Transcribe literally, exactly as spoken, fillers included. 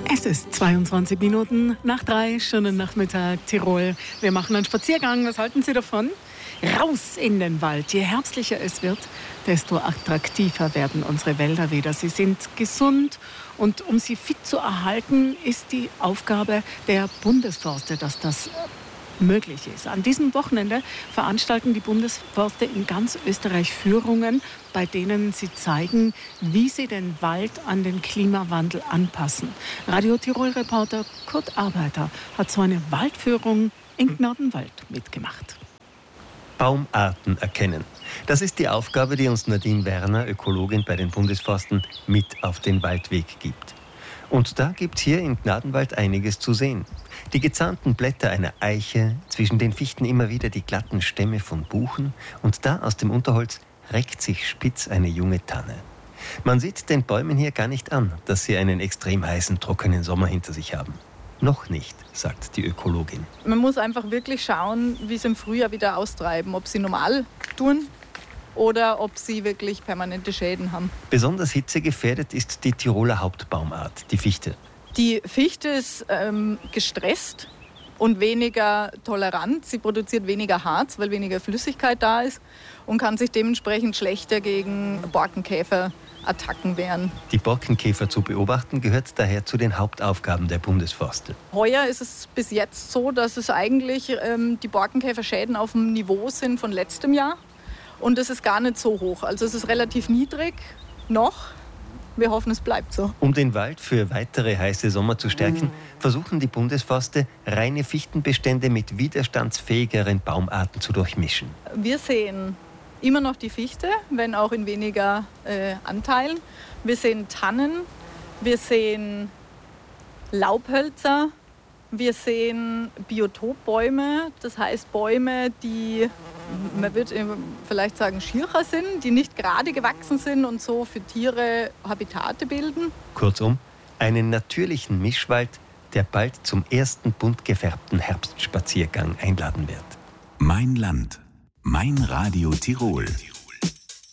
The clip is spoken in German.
Es ist zweiundzwanzig Minuten nach drei, schönen Nachmittag, Tirol. Wir machen einen Spaziergang. Was halten Sie davon? Raus in den Wald. Je herbstlicher es wird, desto attraktiver werden unsere Wälder wieder. Sie sind gesund und um sie fit zu erhalten, ist die Aufgabe der Bundesforste, dass das möglich ist. An diesem Wochenende veranstalten die Bundesforste in ganz Österreich Führungen, bei denen sie zeigen, wie sie den Wald an den Klimawandel anpassen. Radio Tirol-Reporter Kurt Arbeiter hat so eine Waldführung in Gnadenwald mitgemacht. Baumarten erkennen. Das ist die Aufgabe, die uns Nadine Werner, Ökologin bei den Bundesforsten, mit auf den Waldweg gibt. Und da gibt es hier in Gnadenwald einiges zu sehen. Die gezahnten Blätter einer Eiche, zwischen den Fichten immer wieder die glatten Stämme von Buchen und da aus dem Unterholz reckt sich spitz eine junge Tanne. Man sieht den Bäumen hier gar nicht an, dass sie einen extrem heißen, trockenen Sommer hinter sich haben. Noch nicht, sagt die Ökologin. Man muss einfach wirklich schauen, wie sie im Frühjahr wieder austreiben, ob sie normal tun oder ob sie wirklich permanente Schäden haben. Besonders hitzegefährdet ist die Tiroler Hauptbaumart, die Fichte. Die Fichte ist ähm, gestresst und weniger tolerant. Sie produziert weniger Harz, weil weniger Flüssigkeit da ist und kann sich dementsprechend schlechter gegen Borkenkäferattacken wehren. Die Borkenkäfer zu beobachten gehört daher zu den Hauptaufgaben der Bundesforste. Heuer ist es bis jetzt so, dass es eigentlich ähm, die Borkenkäferschäden auf dem Niveau sind von letztem Jahr. Und es ist gar nicht so hoch. Also es ist relativ niedrig noch. Wir hoffen, es bleibt so. Um den Wald für weitere heiße Sommer zu stärken, versuchen die Bundesforste, reine Fichtenbestände mit widerstandsfähigeren Baumarten zu durchmischen. Wir sehen immer noch die Fichte, wenn auch in weniger äh, Anteilen. Wir sehen Tannen, wir sehen Laubhölzer, wir sehen Biotopbäume, das heißt Bäume, die, man wird vielleicht sagen, schircher sind, die nicht gerade gewachsen sind und so für Tiere Habitate bilden. Kurzum, einen natürlichen Mischwald, der bald zum ersten bunt gefärbten Herbstspaziergang einladen wird. Mein Land, mein Radio Tirol.